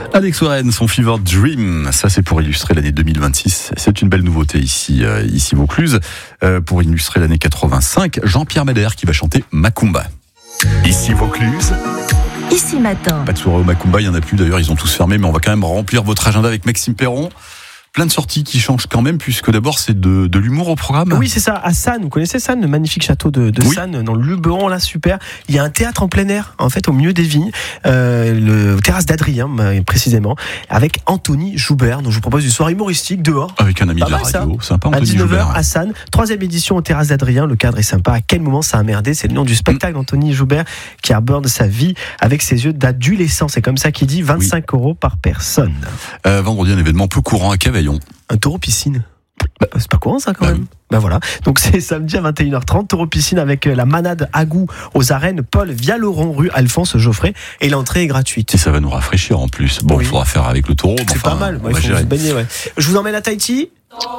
Alex Warren, son Fever Dream, ça c'est pour illustrer l'année 2026. C'est une belle nouveauté ici Vaucluse. Pour illustrer l'année 85, Jean-Pierre Madère qui va chanter Macumba. Ici Vaucluse. Ici Matin. Pas de soirée au Macumba, il n'y en a plus d'ailleurs, ils ont tous fermé, mais on va quand même remplir votre agenda avec Maxime Perron. Plein de sorties qui changent quand même, puisque d'abord c'est de l'humour au programme. Oui, c'est ça, à Sannes, vous connaissez Sannes, le magnifique château de Oui. Sannes, dans le Luberon, là, super. Il y a un théâtre en plein air, en fait, au milieu des vignes, le terrasse d'Adrien, précisément, avec Anthony Joubert. Donc je vous propose une soirée humoristique dehors. Avec un ami Pas de la mal, ça. radio, sympa À Anthony 19h Joubert. à Sannes, 3e édition au terrasse d'Adrien. Le cadre est sympa. À quel moment ça a merdé? C'est le nom du spectacle d'Anthony Joubert qui aborde sa vie avec ses yeux d'adolescent. C'est comme ça qu'il dit, 25 € par personne. Vendredi, un événement peu courant à Cavaillon. Un taureau piscine. C'est pas courant ça quand Bah même. oui. Ben voilà. Donc c'est samedi à 21h30, taureau piscine avec la manade à goût aux arènes Paul Vialoron, rue Alphonse Geoffrey. Et l'entrée est gratuite. Et ça va nous rafraîchir en plus. Bon, il Oui. faudra faire avec le taureau. C'est pas mal. On Il va faut gérer. se baigner, ouais. Je vous emmène à Tahiti.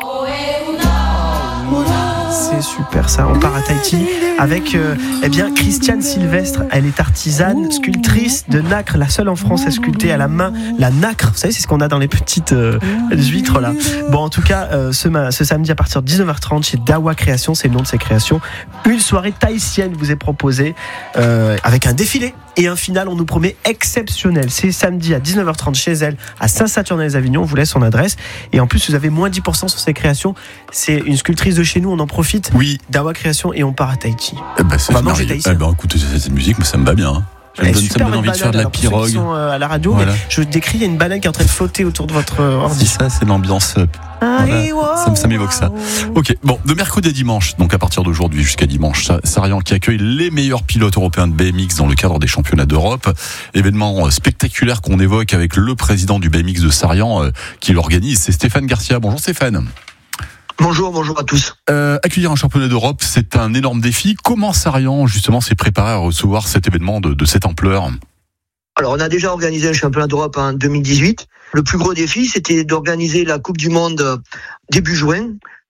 C'est super ça, on part à Tahiti avec Christiane Sylvestre. Elle est artisane, sculptrice de nacre, la seule en France à sculpter à la main la nacre. Vous savez, c'est ce qu'on a dans les petites huîtres là. Bon, en tout cas, ce samedi à partir de 19h30 chez Dawa Création, c'est le nom de ses créations, une soirée tahitienne vous est proposée avec un défilé et un final, on nous promet, exceptionnel. C'est samedi à 19h30 chez elle à Saint-Saturnin-les-Avignon. On vous laisse son adresse et en plus vous avez moins 10% sur ses créations. C'est une sculptrice de chez nous, on en profite. Oui. Dawa Création et on part à Tahiti. Eh ben, c'est On va manger merveilleux. tahitien. Eh ben, écoutez, cette musique, mais ça me va bien. Hein. Ça me donne envie de faire de la pirogue. Qui sont à la radio, Voilà. mais je décris, il y a une baleine qui est en train de flotter autour de votre Si ordi. ça, c'est l'ambiance. Voilà. Ça m'évoque ça. Ok, bon, de mercredi à dimanche, donc à partir d'aujourd'hui jusqu'à dimanche, Sarian qui accueille les meilleurs pilotes européens de BMX dans le cadre des championnats d'Europe. Événement spectaculaire qu'on évoque avec le président du BMX de Sarian qui l'organise, c'est Stéphane Garcia. Bonjour Stéphane. Bonjour à tous. Accueillir un championnat d'Europe, c'est un énorme défi. Comment Sarian, justement, s'est préparé à recevoir cet événement de cette ampleur ? Alors, on a déjà organisé un championnat d'Europe en 2018. Le plus gros défi, c'était d'organiser la Coupe du Monde début juin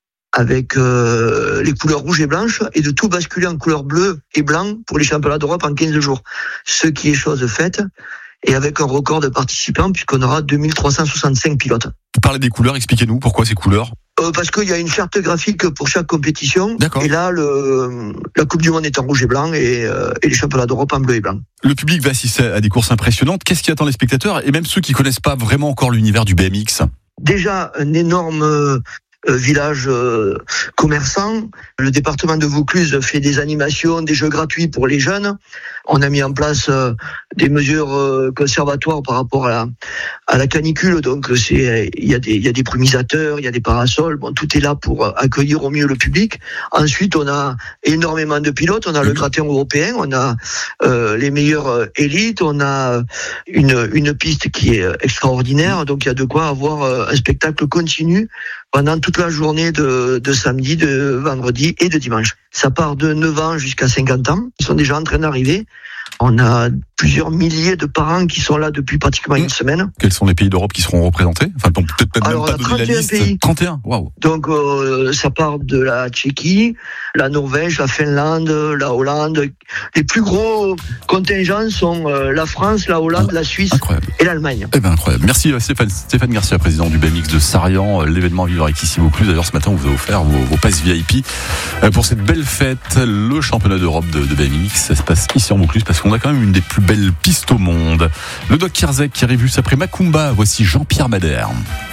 avec les couleurs rouges et blanches et de tout basculer en couleur bleue et blanc pour les championnats d'Europe en 15 jours. Ce qui est chose faite et avec un record de participants puisqu'on aura 2365 pilotes. Vous parlez des couleurs, expliquez-nous pourquoi ces couleurs ? Parce qu'il y a une charte graphique pour chaque compétition. D'accord. Et là, la Coupe du Monde est en rouge et blanc et les championnats d'Europe en bleu et blanc. Le public va assister à des courses impressionnantes. Qu'est-ce qui attend les spectateurs et même ceux qui connaissent pas vraiment encore l'univers du BMX ? Déjà, un énorme village commerçant. Le département de Vaucluse fait des animations, des jeux gratuits pour les jeunes. On a mis en place des mesures conservatoires par rapport à la canicule. Donc il y a des brumisateurs, il y a des parasols. Bon, tout est là pour accueillir au mieux le public. Ensuite, on a énormément de pilotes. On a le gratin européen, on a les meilleurs élites, on a une piste qui est extraordinaire. Donc il y a de quoi avoir un spectacle continu pendant toute la journée de samedi, de vendredi et de dimanche. Ça part de 9 ans jusqu'à 50 ans. Ils sont déjà en train d'arriver. On a plusieurs milliers de parents qui sont là depuis pratiquement une semaine. Quels sont les pays d'Europe qui seront représentés ? Enfin, peut-être même Alors, pas on a donner la 31 liste. pays. 31, waouh. Donc ça part de la Tchéquie, la Norvège, la Finlande, la Hollande. Les plus gros contingents sont la France, la Hollande, la Suisse Incroyable. et l'Allemagne. Eh ben incroyable. Merci Stéphane Garcia, président du BMX de Sarian. L'événement Vivre avec ici Vaucluse. D'ailleurs, ce matin, on vous a offert vos passes VIP pour cette belle fête, le championnat d'Europe de BMX. Ça se passe ici en Vaucluse parce qu'on a quand même une des plus belles pistes au monde. Le Doc Kierzek qui arrive juste après Macumba. Voici Jean-Pierre Madère.